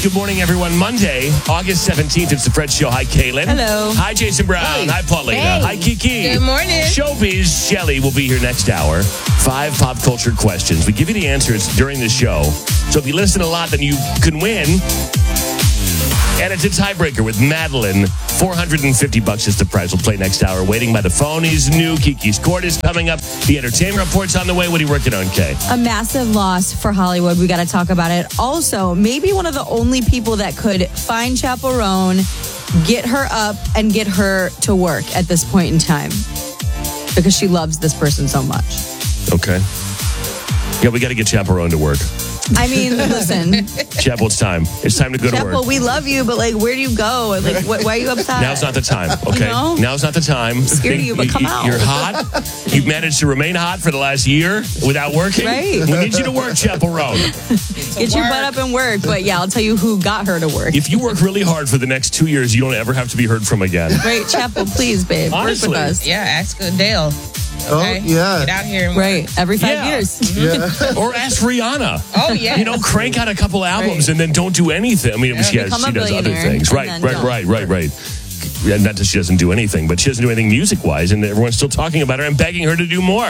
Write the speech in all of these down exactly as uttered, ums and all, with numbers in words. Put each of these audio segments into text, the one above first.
Good morning, everyone. Monday, August seventeenth. It's the Fred Show. Hi, Kaylin. Hello. Hi, Jason Brown. Hi, Hi Paulina. Hey. Hi, Kiki. Good morning. Showbiz Shelly will be here next hour. Five pop culture questions. We give you the answers during the show. So if you listen a lot, then you can win. And it's a tiebreaker with Madeline. four hundred fifty bucks is the prize. We'll play next hour. Waiting by the phone is new. Kiki's Court is coming up. The entertainment report's on the way. What are you working on, Kay? A massive loss for Hollywood. We got to talk about it. Also, maybe one of the only people that could find Chappell Roan, get her up, and get her to work at this point in time. Because she loves this person so much. Okay. Yeah, we got to get Chappell Roan to work. I mean, listen. Chappell, it's time. It's time to go to Chappell, work. we love you, but like, where do you go? And, Like, wh- why are you upset? Now's not the time, okay? You know? Now's not the time. I'm scared of you, but come out. You're hot. You've managed to remain hot for the last year without working. Right. We need you to work, Chappell Roan. Get your butt up and work. But yeah, I'll tell you who got her to work. If you work really hard for the next two years, you don't ever have to be heard from again. Right, Chappell, please, babe. Honestly. Work with us. Yeah, ask Adele. Oh, Okay? yeah. Get out here and Right, every five Yeah. years. Yeah. Or ask Rihanna. Oh, yeah. You know, crank out a couple albums Right. and then don't do anything. I mean, she, has, Become a she does other billionaire things. and Right, then right, don't. right, right, right. Yeah, not that she doesn't do anything, but she doesn't do anything music-wise, and everyone's still talking about her and begging her to do more.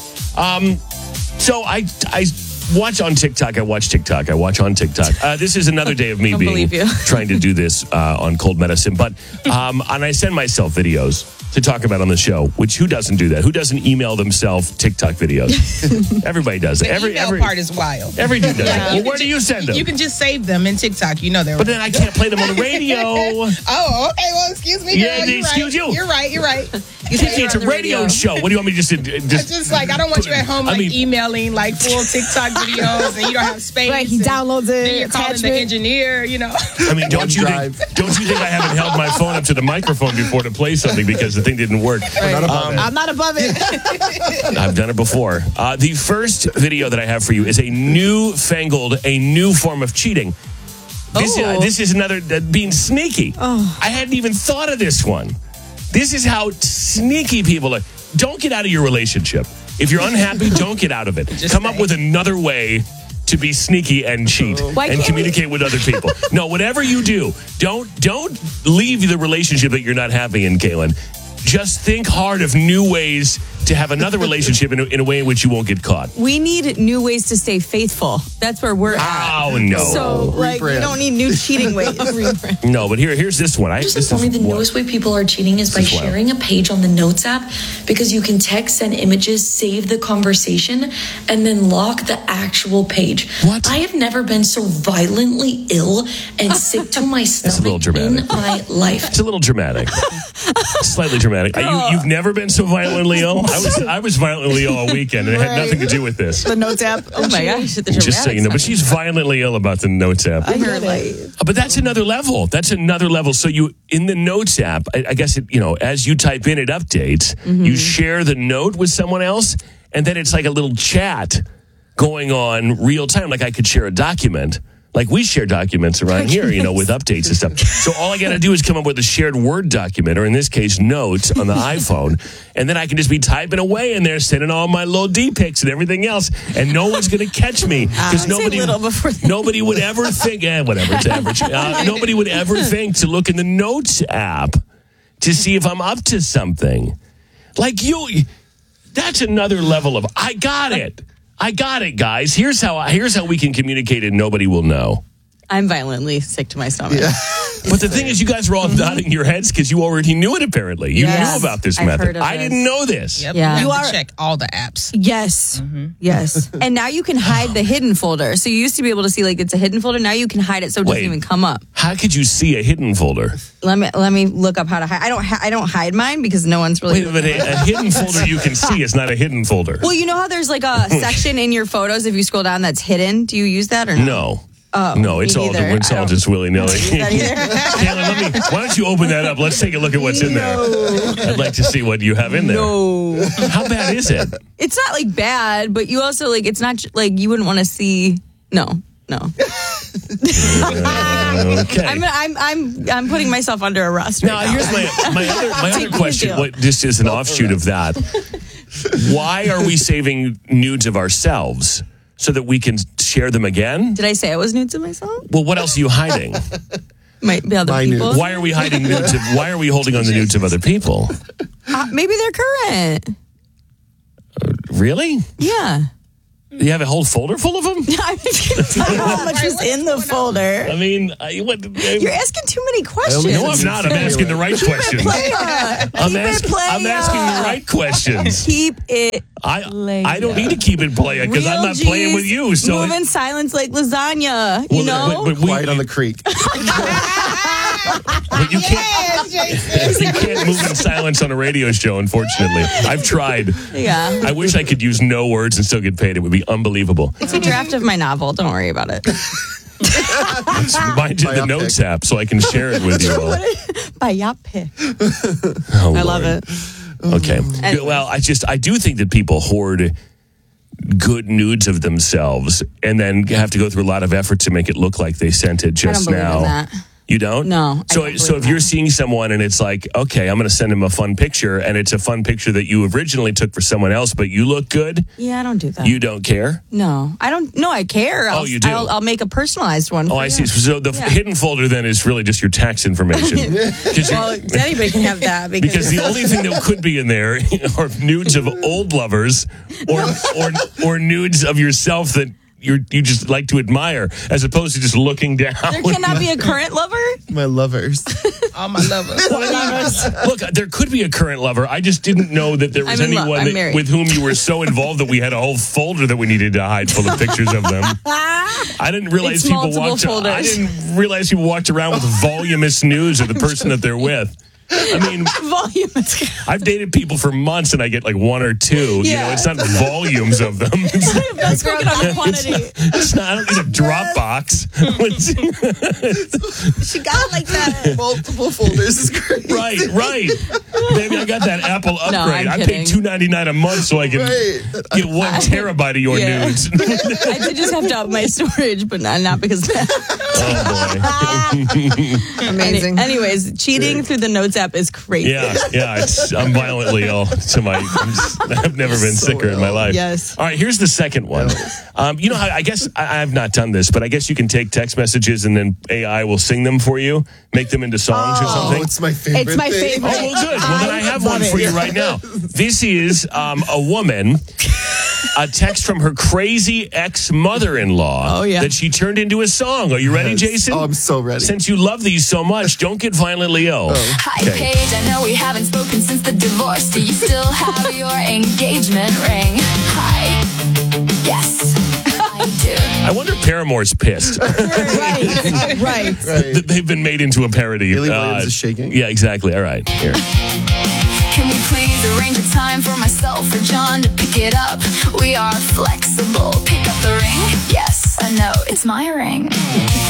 Um, so I, I watch on TikTok. I watch TikTok. I watch on TikTok. Uh, this is another day of me Don't being believe you. trying to do this uh, on cold medicine, but um, and I send myself videos to talk about on the show. Which who doesn't do that? Who doesn't email themselves TikTok videos? Everybody does. The every email every part is wild. every dude does. Yeah. Well, You where can do ju- you send them? You can just save them in TikTok. You know they're. But then I can't play them on the radio. Oh, okay. Well, excuse me. Yeah, girl. You're excuse right. you. You're right. You're right. You Kiki, think you're it's on a the radio show. What do you want me to just It's just? just like I don't want you at home I like mean- emailing like full TikTok videos and you don't have space. Right, he and downloads it, Then you're calling the attachment. engineer. You know. I mean, don't you think? OneDrive. Don't you think I haven't held my phone up to the microphone before to play something because the thing didn't work? Not above it. I'm not above it. I've done it before. Uh, the first video that I have for you is a new-fangled, a new form of cheating. This, uh, Oh. this is another uh, being sneaky. Oh. I hadn't even thought of this one. This is how sneaky people are. Don't get out of your relationship. If you're unhappy, don't get out of it. Just Come up stay. with another way to be sneaky and cheat Why and can't communicate with other people. No, whatever you do, don't don't leave the relationship that you're not happy in, Kaylin. Just think hard of new ways to have another relationship in a, in a way in which you won't get caught. We need new ways to stay faithful. That's where we're at. Oh, no. So, like, we Rebrand. don't need new cheating ways. Rebrand. No, but here, here's this one. I, Just this inform me is the what- newest way people are cheating is by This is wild. sharing a page on the Notes app because you can text, send images, save the conversation, and then lock the actual page. What? I have never been so violently ill and sick to my a little stomach in dramatic. my life. It's a little dramatic. Slightly dramatic. Uh, You, you've never been so violently ill? I was I was violently ill all weekend, and it had Right. nothing to do with this. The Notes app. Oh my gosh, the Just so you know, but she's violently ill about the Notes app. I her get like it. Uh, But that's another level. That's another level. So you, in the Notes app, I, I guess, it, you know, as you type in, it updates. You share the note with someone else, and then it's like a little chat going on real time. Like I could share a document. Like we share documents around here, you know, with updates and stuff. So all I got to do is come up with a shared Word document, or in this case, notes on the iPhone. And then I can just be typing away in there, sending all my little D pics and everything else. And no one's going to catch me because say nobody, little before the- nobody would ever think, eh, whatever, it's average. Uh, nobody would ever think to look in the Notes app to see if I'm up to something. Like you, that's another level of, I got it. I got it, guys. Here's how I, here's how we can communicate and nobody will know. I'm violently sick to my stomach. Yeah. But the thing is, you guys were all nodding your heads because you already knew it, apparently. You Yes. knew about this I've method. heard of I this. didn't know this. Yep. Yeah. You, You have are- to check all the apps. Yes. Yes. And now you can hide the hidden folder. So you used to be able to see like it's a hidden folder. Now you can hide it so it doesn't Wait. even come up. How could you see a hidden folder? Let me let me look up how to hide. I don't ha- I don't hide mine because no one's really. Wait, but a, a hidden folder you can see is not a hidden folder. Well, you know how there's like a section in your photos if you scroll down that's hidden. Do you use that or no? No. Oh, No, me it's all neither. it's I all don't just willy nilly. use that either. Kaylin, let me. Why don't you open that up? Let's take a look at what's in there. I'd like to see what you have in there. No, How bad is it? it's not like bad, but you also like it's not j- like you wouldn't want to see. No, no. Okay. I'm I'm I'm I'm putting myself under arrest. Now, right now. here's my my other my other Taking a question. deal. What just is an offshoot of that? Why are we saving nudes of ourselves so that we can share them again? Did I say I was nudes of myself? Well, what else are you hiding? Might be other My people. nudes. Why are we hiding nudes? Of, why are we holding on the nudes of other people? Uh, maybe they're current. Really? Yeah. You have a whole folder full of them? I can tell you how much was in the folder. I mean, I, what, I, You're asking too many questions. no, I'm not. I'm asking the right questions. Playa. I'm, Keep it asking, I'm playa. asking the right questions. Keep it I playa. I don't need to keep it playa because I'm Real not playing G's with you. So move in silence like lasagna. You Well, know. but- but we- Quiet on the creek. but you can't. You can't move in silence on a radio show. Unfortunately, I've tried. yeah. I wish I could use no words and still get paid. It would be unbelievable. It's a draft of my novel. Don't worry about it. It's mine's in the Biopic. notes app, so I can share it with you all. Bayape. Oh, I love Lord. it. Okay. Anyway. Well, I just I do think that people hoard good nudes of themselves and then have to go through a lot of effort to make it look like they sent it just believe in now. that. You don't? No, I So don't so believe if you're that. seeing someone and it's like, okay, I'm going to send him a fun picture and it's a fun picture that you originally took for someone else, but you look good, Yeah, I don't do that. you don't care? no, I don't. No, I care. I'll, Oh, you do? I'll, I'll make a personalized one. Oh, for I you. see. So the Yeah. hidden folder then is really just your tax information. 'Cause you- Well, anybody can have that because, Because the only thing that could be in there are nudes of old lovers or or or nudes of yourself that you you just like to admire, as opposed to just looking down. There cannot be a current lover. My lovers. all my lovers. Look, there could be a current lover. I just didn't know that there was I'm in love. anyone I'm that, married. with whom you were so involved that we had a whole folder that we needed to hide full of pictures of them. I didn't realize It's people multiple walked. I folders. didn't realize people walked around with voluminous news of the person that they're with. I mean, Volume. is- I've dated people for months and I get like one or two. You know, Yeah. it's not volumes of them. It's, That's spoken on the quantity. it's not, I don't need a Dropbox. She got it like that. Multiple folders is great. right, right. Maybe I got that Apple upgrade. I'm I kidding. paid two ninety-nine a month so I can Right. get one terabyte of your Yeah. nudes. I did just have to up my storage, but not, not because of that. Oh Amazing. Any- anyways, cheating through the notes app is crazy. boy. Yeah, yeah. It's, I'm violently ill to my. I'm just- I've never been So sicker in my ill. life. Yes. All right. Here's the second one. Um, you know, how, I guess I, I've not done this, but I guess you can take text messages and then A I will sing them for you, make them into songs or Oh, something. it's my favorite It's my thing. Oh, favorite. well, good. Well, then I have love one it. for you right now. This is um, a woman, a text from her crazy ex-mother-in-law Oh, yeah. that she turned into a song. Are you ready, Yes. Jason? Oh, I'm so ready. Since you love these so much, don't get violently ill. Hi, Okay. Paige. I know we haven't spoken since the divorce. Do you still have your engagement ring? Hi. Yes, I do. I wonder if Paramore's pissed Right. Right. Right. that they've been made into a parody. Haley Williams is shaking. Yeah, exactly. All right. Here. Can we please arrange a time for myself or John to pick it up? We are flexible. Pick up the ring. Yes, I know it's my ring.